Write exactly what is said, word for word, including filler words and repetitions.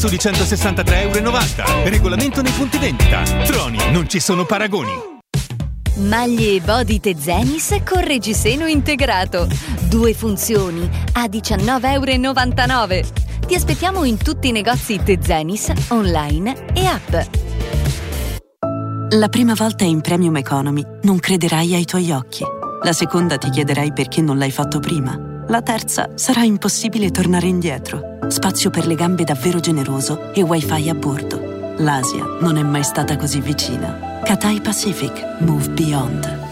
su di centosessantatré virgola novanta euro. Regolamento nei punti vendita. Troni, non ci sono paragoni. Maglie e body Tezenis con reggiseno integrato. Due funzioni a diciannove virgola novantanove euro. Ti aspettiamo in tutti i negozi Tezenis, online e app. La prima volta in Premium Economy non crederai ai tuoi occhi. La seconda ti chiederai perché non l'hai fatto prima. La terza sarà impossibile tornare indietro. Spazio per le gambe davvero generoso e wifi a bordo. L'Asia non è mai stata così vicina. Cathay Pacific. Move Beyond.